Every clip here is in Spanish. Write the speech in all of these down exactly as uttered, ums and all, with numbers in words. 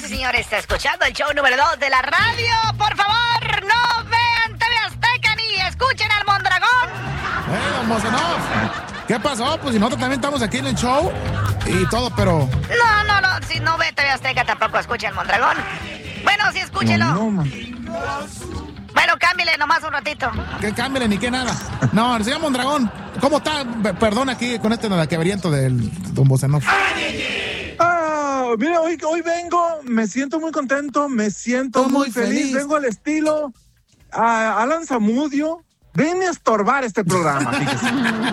y señores, está escuchando el show número dos de la radio. Por favor, no vean T V Azteca ni escuchen al Mondragón. Eh, don Bocenov, ¿qué pasó? Pues si nosotros también estamos aquí en el show y todo, pero... No, no, no, si no ve T V Azteca tampoco escucha al Mondragón. Bueno, sí, escúchelo. No, no, man. Bueno, cámbiale nomás un ratito. Que cámbiale ni que nada. No, señor Mondragón, ¿cómo está? Perdón aquí con este nadaquebriento del don Bocenov. Ah, mira, hoy, hoy vengo, me siento muy contento, me siento muy, muy feliz. feliz. Vengo al estilo a Alan Zamudio. Ven a estorbar este programa, fíjese.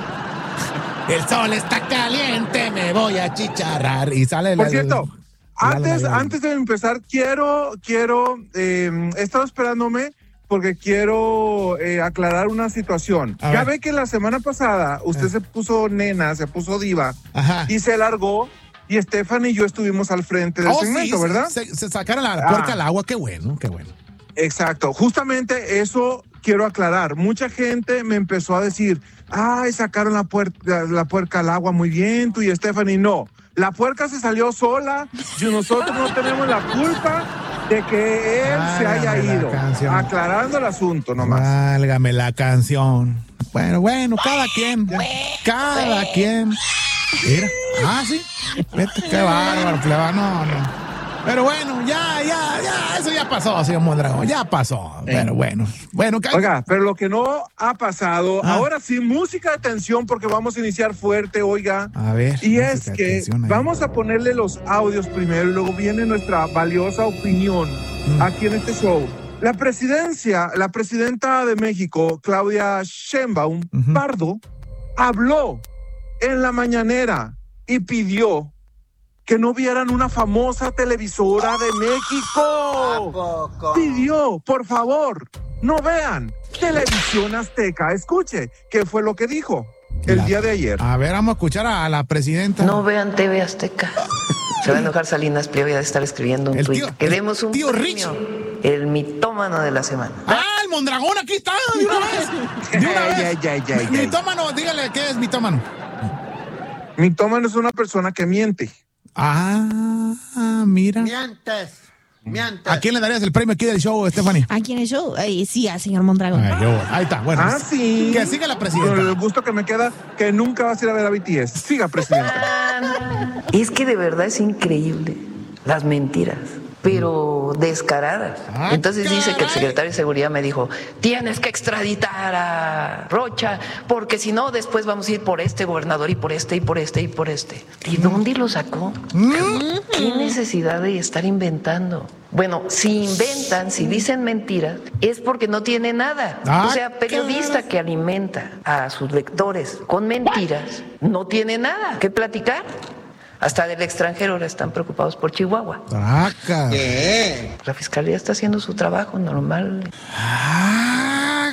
El sol está caliente, me voy a chicharrar. Y sale Por la, cierto, la, la, antes, la, la, la. antes de empezar, quiero, quiero, eh, he estado esperándome porque quiero eh, aclarar una situación. A ya ver. Ve que la semana pasada usted eh. se puso nena, se puso diva. Ajá. Y se largó. Y Stephanie y yo estuvimos al frente del oh, segmento, sí, ¿verdad? Se, se sacaron la puerca ah. al agua, qué bueno, qué bueno. Exacto, justamente eso quiero aclarar. Mucha gente me empezó a decir, ay, sacaron la, puerca, la puerca al agua muy bien, tú y Stephanie. No, la puerca se salió sola y nosotros no tenemos la culpa de que él Válgame se haya ido. Aclarando el asunto nomás. Válgame la canción. Bueno, bueno, cada quien, cada quien. Mira, ah, sí, vete, qué bárbaro, pleba, no, no. Pero bueno, ya, ya, ya, eso ya pasó, señor Mondragón, ya pasó, eh. pero bueno, bueno. Oiga, pero lo que no ha pasado, ah. ahora sí, música de tensión, porque vamos a iniciar fuerte, oiga. A ver. Y es que vamos a ponerle los audios primero, y luego viene nuestra valiosa opinión mm. aquí en este show. La presidencia, la presidenta de México, Claudia Sheinbaum uh-huh. Pardo, habló en la mañanera y pidió que no vieran una famosa televisora de México. Pidió, por favor, no vean Televisión Azteca. Escuche, ¿qué fue lo que dijo el la, día de ayer? A ver, vamos a escuchar a, a la presidenta. No vean T V Azteca. Se va a enojar Salinas Pliego de estar escribiendo un tuit. Queremos un tío premio. Rich. El mitómano de la semana. ¡Ah, el Mondragón aquí está! ¡De una vez! ¡De una vez! ya, ya, ya, ya. Mitómano, dígale, ¿qué es mitómano? Mitómano es una persona que miente. Ah, mira. Mientes, mientes. ¿A quién le darías el premio aquí del show, Stephanie? ¿A quién el show? Ay, sí, al señor Mondragón. Ay, yo, ahí está, bueno. Ah, sí. Que siga la presidenta. Con el gusto que me queda, que nunca vas a ir a ver a B T S. Siga, presidenta. Es que de verdad es increíble las mentiras, pero descaradas. Ah, Entonces caray. Dice que el secretario de Seguridad me dijo, tienes que extraditar a Rocha, porque si no, después vamos a ir por este gobernador y por este y por este y por este. ¿De dónde lo sacó? ¿Qué necesidad de estar inventando? Bueno, si inventan, si dicen mentiras, es porque no tiene nada. Ah, o sea, periodista que alimenta a sus lectores con mentiras, no tiene nada que platicar. Hasta del extranjero ahora están preocupados por Chihuahua. ¡Saca! ¿Qué? La fiscalía está haciendo su trabajo normal. ¡Ah,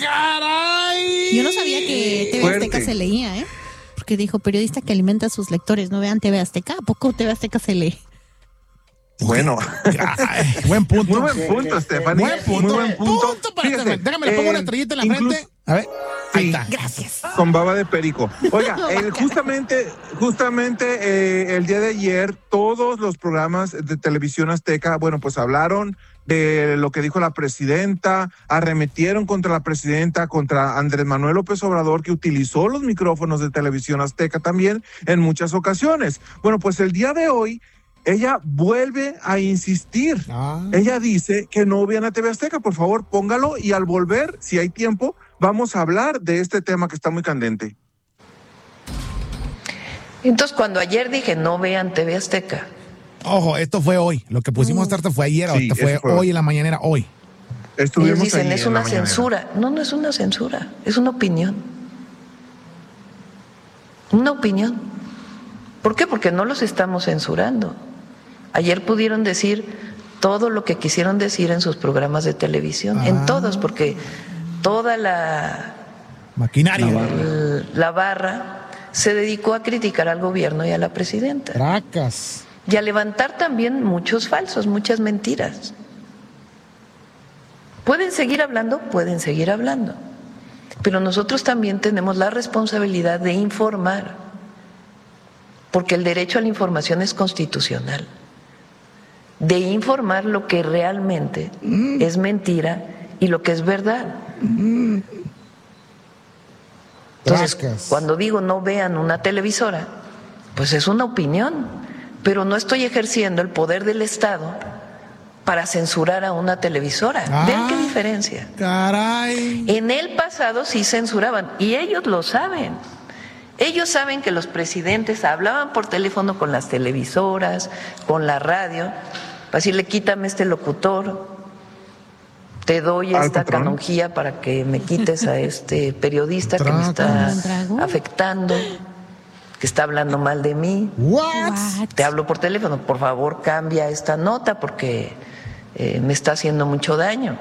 caray! Yo no sabía que T V Fuerte. Azteca se leía, ¿eh? Porque dijo, periodista que alimenta a sus lectores, no vean T V Azteca. ¿A poco T V Azteca se lee? Bueno. Ay, buen punto. Muy buen punto, Stephanie. Buen punto. Muy buen punto. punto para Fíjate, Déjame, le pongo eh, una estrellita en la incluso, frente. A ver. Ahí está. Gracias. Con baba de perico. Oiga, eh, justamente, justamente eh, el día de ayer, todos los programas de Televisión Azteca, bueno, pues hablaron de lo que dijo la presidenta, arremetieron contra la presidenta, contra Andrés Manuel López Obrador, que utilizó los micrófonos de Televisión Azteca también en muchas ocasiones. Bueno, pues el día de hoy, ella vuelve a insistir. Ah. Ella dice que no vean a T V Azteca, por favor, póngalo, y al volver, si hay tiempo, vamos a hablar de este tema que está muy candente. Entonces, cuando ayer dije no vean T V Azteca. Ojo, esto fue hoy. Lo que pusimos mm. tarde fue ayer, sí, esto fue, fue hoy en la mañanera, hoy. Estuvimos Ellos dicen, es una censura. No, no es una censura, es una opinión. Una opinión. ¿Por qué? Porque no los estamos censurando. Ayer pudieron decir todo lo que quisieron decir en sus programas de televisión, ah. en todos, porque toda la maquinaria, la barra. la barra se dedicó a criticar al gobierno y a la presidenta. Tracas. Y a levantar también muchos falsos, muchas mentiras. ¿Pueden seguir hablando? Pueden seguir hablando. Pero nosotros también tenemos la responsabilidad de informar, porque el derecho a la información es constitucional. de informar lo que realmente mm. es mentira y lo que es verdad. Mm. Entonces, Trascas. Cuando digo no vean una televisora, pues es una opinión, pero no estoy ejerciendo el poder del Estado para censurar a una televisora. Ah, ¿ven qué diferencia? Caray. En el pasado sí censuraban, y ellos lo saben. Ellos saben que los presidentes hablaban por teléfono con las televisoras, con la radio, para decirle, quítame este locutor, te doy esta canonjía para que me quites a este periodista que me está afectando, que está hablando mal de mí. What? Te hablo por teléfono, por favor cambia esta nota porque eh, me está haciendo mucho daño.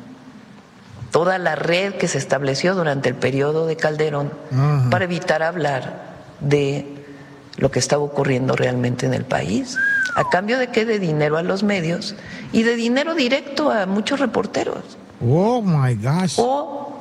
Toda la red que se estableció durante el periodo de Calderón uh-huh. para evitar hablar de lo que estaba ocurriendo realmente en el país. ¿A cambio de qué? De dinero a los medios y de dinero directo a muchos reporteros. Oh, my gosh. O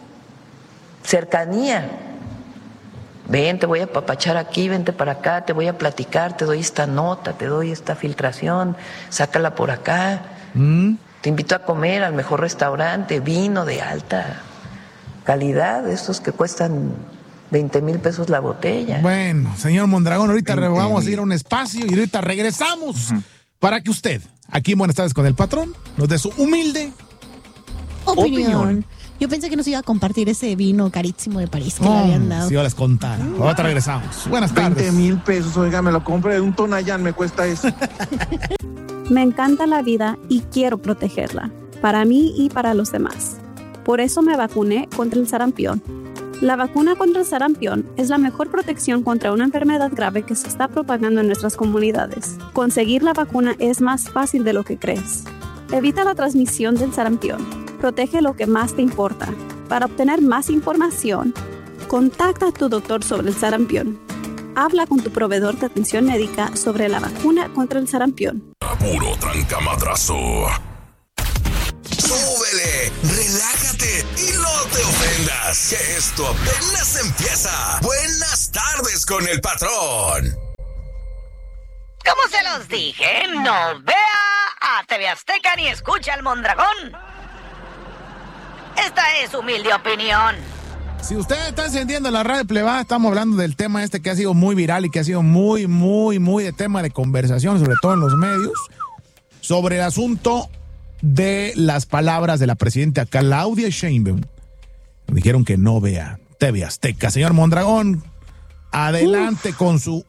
cercanía. Ven, te voy a apapachar aquí, vente para acá, te voy a platicar, te doy esta nota, te doy esta filtración, sácala por acá. Mm. Te invito a comer al mejor restaurante, vino de alta calidad, estos que cuestan veinte mil pesos la botella. Bueno, señor Mondragón, ahorita vamos a ir a un espacio y ahorita regresamos uh-huh. para que usted, aquí en Buenas Tardes con el Patrón, nos dé su humilde opinión. opinión. Yo pensé que nos iba a compartir ese vino carísimo de París que oh, le habían dado. Si yo les contara. Ahorita regresamos. Buenas tardes. veinte mil pesos, oiga, me lo compré, un Tonayán me cuesta eso. Me encanta la vida y quiero protegerla, para mí y para los demás. Por eso me vacuné contra el sarampión. La vacuna contra el sarampión es la mejor protección contra una enfermedad grave que se está propagando en nuestras comunidades. Conseguir la vacuna es más fácil de lo que crees. Evita la transmisión del sarampión. Protege lo que más te importa. Para obtener más información, contacta a tu doctor sobre el sarampión. Habla con tu proveedor de atención médica sobre la vacuna contra el sarampión. Puro trancamadrazo. Súbele, relájate y no te ofendas, que esto apenas empieza. Buenas tardes con el Patrón. Como se los dije, no vea a T V Azteca ni escucha al Mondragón. Esta es humilde opinión. Si usted está encendiendo la radio plebada, estamos hablando del tema este que ha sido muy viral y que ha sido muy, muy, muy de tema de conversación, sobre todo en los medios, sobre el asunto de las palabras de la presidenta Claudia Sheinbaum. Dijeron que no vea T V Azteca. Señor Mondragón, adelante Uf. con su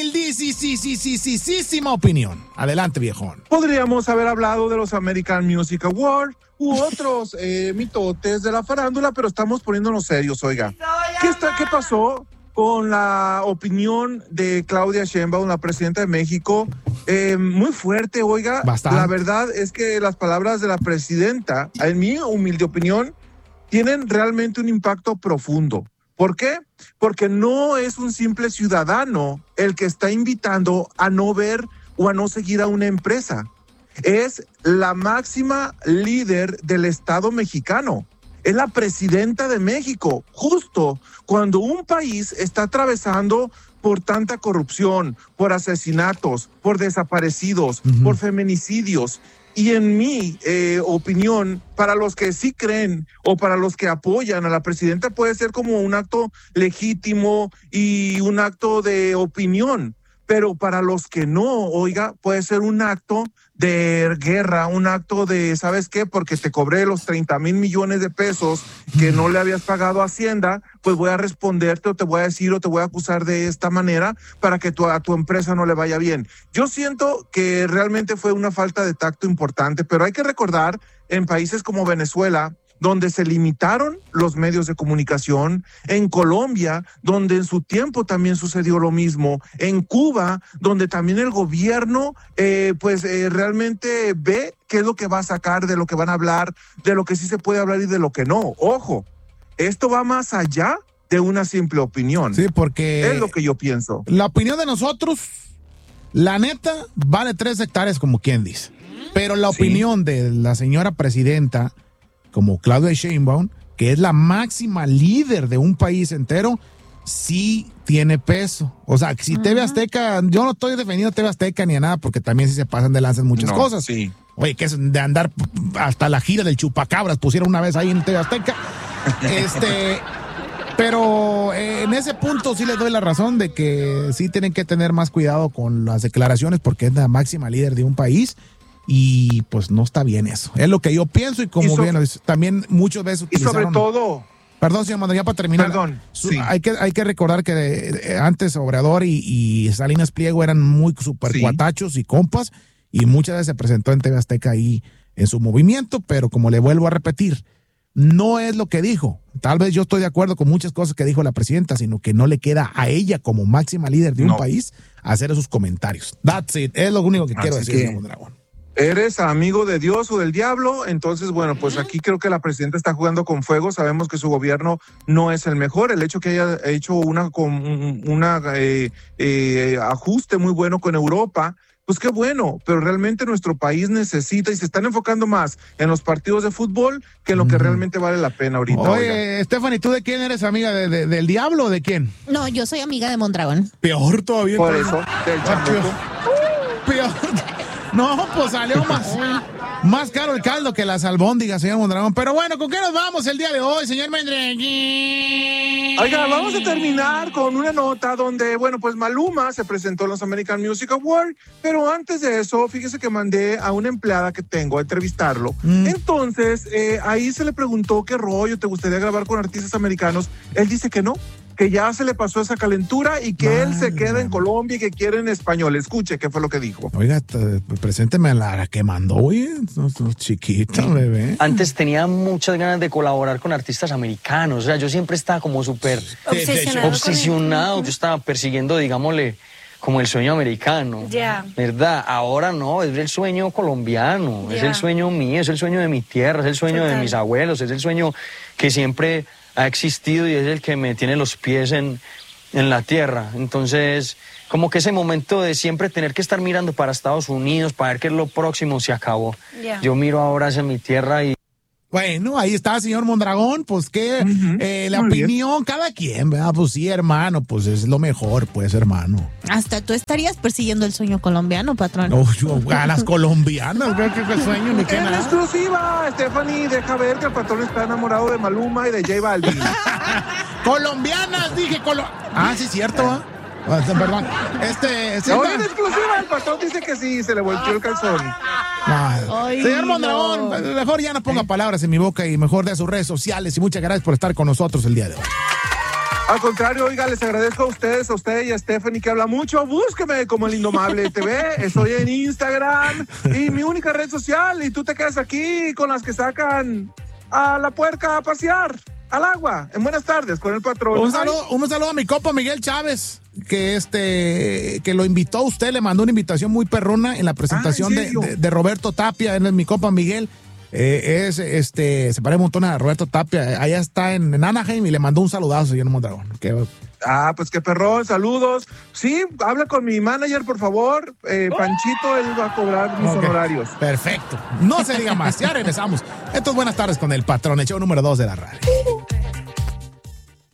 humildísima opinión. Adelante, viejón. Podríamos haber hablado de los American Music Awards u otros eh, mitotes de la farándula, pero estamos poniéndonos serios, oiga. ¿Qué, está, ¿Qué pasó con la opinión de Claudia Sheinbaum, la presidenta de México? Eh, muy fuerte, oiga. Bastante. La verdad es que las palabras de la presidenta, en mi humilde opinión, tienen realmente un impacto profundo. ¿Por qué? Porque no es un simple ciudadano el que está invitando a no ver o a no seguir a una empresa. Es la máxima líder del Estado mexicano. Es la presidenta de México, justo cuando un país está atravesando por tanta corrupción, por asesinatos, por desaparecidos, uh-huh. por feminicidios. Y en mi eh, opinión, para los que sí creen o para los que apoyan a la presidenta, puede ser como un acto legítimo y un acto de opinión. Pero para los que no, oiga, puede ser un acto de guerra, un acto de, ¿sabes qué? Porque te cobré los treinta mil millones de pesos que no le habías pagado a Hacienda, pues voy a responderte o te voy a decir o te voy a acusar de esta manera para que tu, a tu empresa no le vaya bien. Yo siento que realmente fue una falta de tacto importante, pero hay que recordar en países como Venezuela, donde se limitaron los medios de comunicación, en Colombia, donde en su tiempo también sucedió lo mismo, en Cuba, donde también el gobierno eh, pues eh, realmente ve qué es lo que va a sacar, de lo que van a hablar, de lo que sí se puede hablar y de lo que no. Ojo, esto va más allá de una simple opinión. Sí, porque es lo que yo pienso. La opinión de nosotros, la neta, vale tres hectáreas, como quien dice. Pero la sí. opinión de la señora presidenta, como Claudia Sheinbaum, que es la máxima líder de un país entero, sí tiene peso. O sea, si uh-huh. T V Azteca, yo no estoy defendiendo T V Azteca ni a nada, porque también sí se pasan de lanza en muchas no, cosas. Sí. Oye, que es de andar hasta la gira del Chupacabras, pusieron una vez ahí en T V Azteca. este... Pero eh, en ese punto sí les doy la razón de que sí tienen que tener más cuidado con las declaraciones porque es la máxima líder de un país y pues no está bien eso. Es lo que yo pienso y como y so, bien también muchas veces utilizaron... Y sobre todo... Perdón, señor Mandel, ya para terminar. Perdón, su, sí. hay, que, hay que recordar que de, de, antes Obrador y, y Salinas Pliego eran muy super sí. cuatachos y compas y muchas veces se presentó en T V Azteca ahí en su movimiento, pero como le vuelvo a repetir, no es lo que dijo. Tal vez yo estoy de acuerdo con muchas cosas que dijo la presidenta, sino que no le queda a ella como máxima líder de un no. país hacer esos comentarios. That's it. Es lo único que Así quiero decir, que señor Dragón. ¿Eres amigo de Dios o del diablo? Entonces, bueno, pues aquí creo que la presidenta está jugando con fuego. Sabemos que su gobierno no es el mejor. El hecho que haya hecho una, una eh, eh, ajuste muy bueno con Europa, pues qué bueno, pero realmente nuestro país necesita y se están enfocando más en los partidos de fútbol que en lo que realmente vale la pena ahorita. Oye, Stephanie, ¿tú de quién eres amiga? ¿De, de, ¿Del diablo o de quién? No, yo soy amiga de Mondragón. Peor todavía. Por eso, del chamuco. Peor. No, pues salió más, más caro el caldo que las albóndigas, señor Mondragón. Pero bueno, ¿con qué nos vamos el día de hoy, señor Mondragón? Oiga, vamos a terminar con una nota donde, bueno, pues Maluma se presentó en los American Music Awards, pero antes de eso, fíjese que mandé a una empleada que tengo a entrevistarlo. Mm. Entonces, eh, ahí se le preguntó qué rollo, ¿te gustaría grabar con artistas americanos? Él dice que no, que ya se le pasó esa calentura y que Madre. él se queda en Colombia y que quiere en español. Escuche qué fue lo que dijo. Oiga, te, presénteme a la que mandó, oye, chiquita, sí. bebé. Antes tenía muchas ganas de colaborar con artistas americanos, o sea, yo siempre estaba como súper obsesionado, obsesionado. Yo estaba persiguiendo, digámosle, como el sueño americano, yeah. ¿verdad? Ahora no, es el sueño colombiano, yeah. es el sueño mío, es el sueño de mi tierra, es el sueño Total. de mis abuelos, es el sueño que siempre ha existido y es el que me tiene los pies en, en la tierra. Entonces, como que ese momento de siempre tener que estar mirando para Estados Unidos, para ver qué es lo próximo, se acabó. Yeah. Yo miro ahora hacia mi tierra y... Bueno, ahí está, señor Mondragón, pues que uh-huh. eh, la Muy opinión, bien. cada quien, ¿verdad? Pues sí, hermano, pues es lo mejor, pues, hermano. Hasta tú estarías persiguiendo el sueño colombiano, patrón. No, yo, a las colombianas, ¿qué, qué sueño? Ni qué en nada. exclusiva, Stephanie, deja ver que el patrón está enamorado de Maluma y de J Balvin. Colombianas, dije, colo... Ah, sí, cierto, ¿eh? Ah, perdón. Este, sí, no, en exclusiva, el patrón dice que sí, se le volteó el calzón. Ay, señor Mondragón, no. mejor ya no ponga palabras en mi boca y mejor de sus redes sociales y muchas gracias por estar con nosotros el día de hoy. Al contrario, oiga, les agradezco a ustedes, a usted y a Stephanie que habla mucho. Búsqueme como El Indomable T V, estoy en Instagram y mi única red social y tú te quedas aquí con las que sacan a la puerca a pasear. Al agua, en buenas tardes con el patrón. Un saludo, un saludo a mi copa Miguel Chávez, que este que lo invitó a usted, le mandó una invitación muy perrona en la presentación ah, ¿en de, de, de Roberto Tapia. Él es mi copa Miguel, eh, es este se parece un montón a Roberto Tapia, allá está en, en Anaheim y le mandó un saludazo, señor Mondragón. Que, Ah, pues qué perrón, saludos. Sí, habla con mi manager, por favor. Eh, Panchito, él va a cobrar mis okay. honorarios. Perfecto. No se diga más, ya regresamos. Esto es Buenas Tardes con el patrón, el show número dos de la radio.